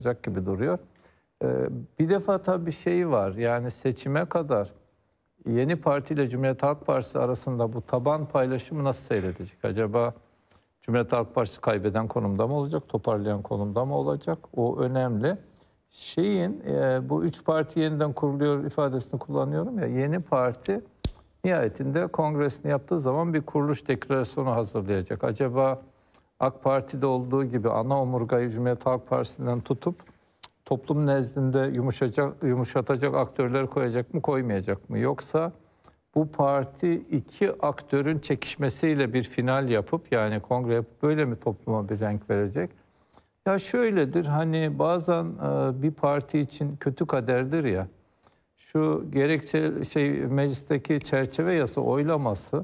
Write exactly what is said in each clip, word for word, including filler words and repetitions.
olacak gibi duruyor. Ee, bir defa tabii bir şey var. Yani seçime kadar Yeni Parti ile Cumhuriyet Halk Partisi arasında bu taban paylaşımı nasıl seyredecek? Acaba Cumhuriyet Halk Partisi kaybeden konumda mı olacak, toparlayan konumda mı olacak? O önemli. Şeyin e, bu üç parti yeniden kuruluyor ifadesini kullanıyorum ya. Yeni parti nihayetinde kongresini yaptığı zaman bir kuruluş deklarasyonu hazırlayacak. Acaba AK Parti'de olduğu gibi ana omurgayı Cumhuriyet Halk Partisi'nden tutup toplum nezdinde yumuşatacak, yumuşatacak aktörler koyacak mı, koymayacak mı? Yoksa bu parti iki aktörün çekişmesiyle bir final yapıp, yani kongre yapıp böyle mi topluma bir renk verecek? Ya şöyledir, hani bazen bir parti için kötü kaderdir ya, şu gerekçe şey meclisteki çerçeve yasa oylaması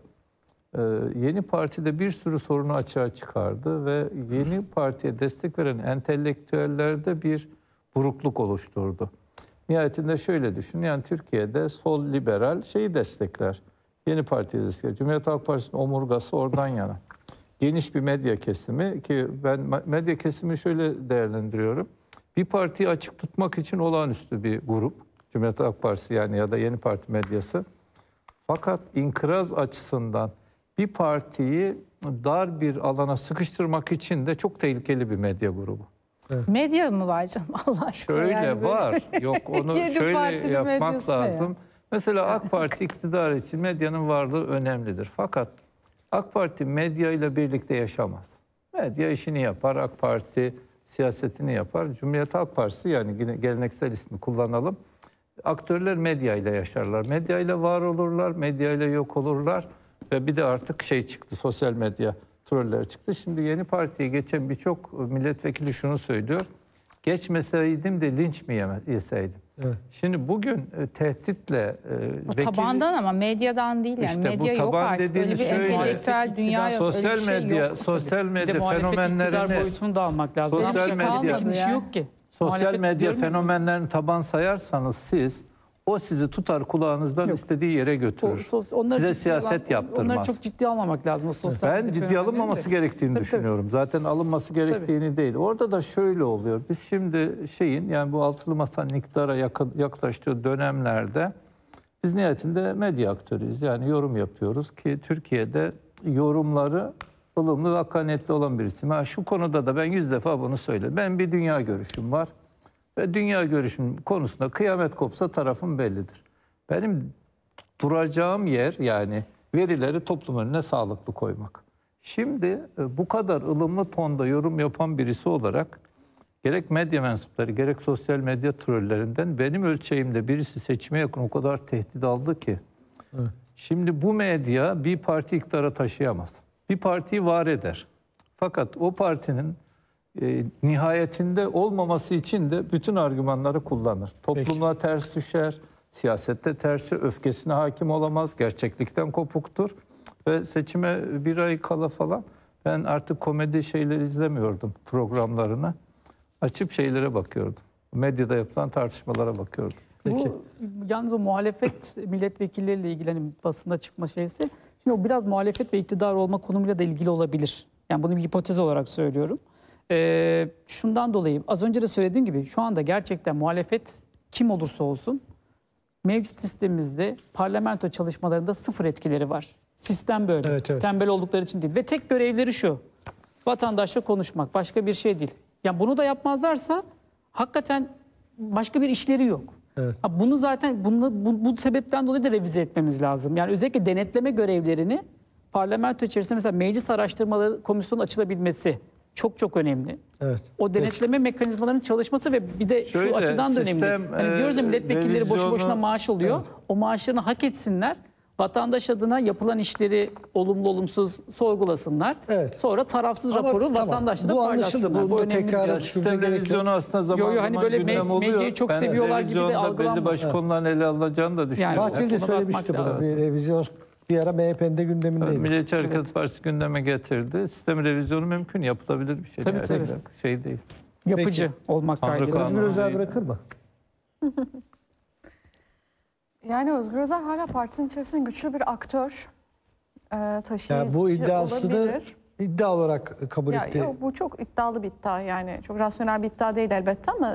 Yeni Parti'de bir sürü sorunu açığa çıkardı ve Yeni Parti'ye destek veren entelektüellerde bir burukluk oluşturdu. Nihayetinde şöyle düşün, yani Türkiye'de sol liberal şeyi destekler, Yeni Parti'yi destekler. Cumhuriyet Halk Partisi'nin omurgası oradan yana. Geniş bir medya kesimi, ki ben medya kesimi şöyle değerlendiriyorum. Bir partiyi açık tutmak için olağanüstü bir grup, Cumhuriyet Halk Partisi yani ya da Yeni Parti medyası. Fakat inkılap açısından bir partiyi dar bir alana sıkıştırmak için de çok tehlikeli bir medya grubu. Evet. Medya mı var canım Allah aşkına? Şöyle yani var. Yok, onu şöyle yapmak lazım. Ya. Mesela AK Parti iktidar için medyanın varlığı önemlidir. Fakat AK Parti medya ile birlikte yaşamaz. Medya işini yapar, AK Parti siyasetini yapar. Cumhuriyet Halk Partisi, yani geleneksel ismi kullanalım, aktörler medya ile yaşarlar. Medya ile var olurlar, medya ile yok olurlar. Ve bir de artık şey çıktı, sosyal medya troller çıktı. Şimdi Yeni Parti'ye geçen birçok milletvekili şunu söylüyor. Geçmeseydim de linç mi yeseydim? Evet. Şimdi bugün e, tehditle... E, vekili, tabandan ama medyadan değil yani. İşte medya yok artık. Öyle bir şöyle, entelektüel dünya yok. Sosyal öyle bir şey medya, yok. Sosyal medya fenomenlerini... boyutunu da almak lazım. Sosyal şey medya, bir şey yok ki. Sosyal medya fenomenlerini taban sayarsanız siz... O sizi tutar kulağınızdan Yok. istediği yere götürür. O, o, Size siyaset alan, yaptırmaz. Onları çok ciddi almamak lazım. O sosyal ben ciddi alınmaması de. gerektiğini tabii, düşünüyorum. Tabii. Zaten alınması gerektiğini tabii. değil. Orada da şöyle oluyor. Biz şimdi şeyin, yani bu altılı masanın iktidara yaklaştığı dönemlerde biz nihayetinde medya aktörüyüz. Yani yorum yapıyoruz ki Türkiye'de yorumları ılımlı ve hakkaniyetli olan birisi. Ha, şu konuda da ben yüz defa bunu söyledim. Ben bir dünya görüşüm var. Ve dünya görüşüm konusunda kıyamet kopsa tarafım bellidir. Benim duracağım yer, yani verileri toplum önüne sağlıklı koymak. Şimdi bu kadar ılımlı tonda yorum yapan birisi olarak gerek medya mensupları gerek sosyal medya trollerinden benim ölçeğimde birisi seçime yakın o kadar tehdit aldı ki. Evet. Şimdi bu medya bir parti iktidara taşıyamaz. Bir partiyi var eder. Fakat o partinin E, nihayetinde olmaması için de bütün argümanları kullanır. Toplumla Peki. ters düşer, siyasette tersi, öfkesine hakim olamaz, gerçeklikten kopuktur. Ve seçime bir ay kala falan ben artık komedi şeyleri izlemiyordum, programlarını. Açıp şeylere bakıyordum. Medyada yapılan tartışmalara bakıyordum. Peki. Bu yalnız o muhalefet milletvekilleriyle ilgili hani basında çıkma şeysi, şimdi o biraz muhalefet ve iktidar olma konumuyla da ilgili olabilir. Yani bunu bir hipotez olarak söylüyorum. Ee, şundan dolayı az önce de söylediğim gibi şu anda gerçekten muhalefet kim olursa olsun mevcut sistemimizde parlamento çalışmalarında sıfır etkileri var. Sistem böyle. Evet, evet. Tembel oldukları için değil. Ve tek görevleri şu: vatandaşla konuşmak. Başka bir şey değil. Yani bunu da yapmazlarsa hakikaten başka bir işleri yok. Evet. Bunu zaten bunu, bu, bu sebepten dolayı da revize etmemiz lazım. Yani özellikle denetleme görevlerini parlamento içerisinde, mesela meclis araştırmaları komisyonu açılabilmesi çok çok önemli. Evet. O denetleme Peki. mekanizmalarının çalışması ve bir de Şöyle, şu açıdan da önemli. Yani diyoruz ya, milletvekilleri revizyonu... boşu boşuna maaş alıyor. Evet. O maaşlarını hak etsinler. Vatandaş adına yapılan işleri olumlu olumsuz sorgulasınlar. Evet. Sonra tarafsız Ama raporu tamam. vatandaşla bu paylaşsınlar. Bu, bu tekrar sistem revizyonu aslında zaman yo, yo, hani zaman böyle gündem oluyor. Medyayı çok ben seviyorlar gibi de algılanmasın. Belli başka konuların ele alınacağını da düşünüyorum. Yani, Bahçeli de söylemişti bunu. Bir revizyon bir ara M H P'nin de gündemindeydi. Milliyetçi Hareket evet. Partisi gündeme getirdi. Sistem revizyonu mümkün, yapılabilir bir şey. Tabii tabii. Şey değil. Yapıcı Peki. olmak kaydıyla. Özgür Özel bırakır mı? Yani Özgür Özel hala partisinin içerisinde güçlü bir aktör, e, taşıyıcı yani bu iddiası da iddia olarak kabul ya etti. Yok, bu çok iddialı bir iddia, yani çok rasyonel bir iddia değil elbette ama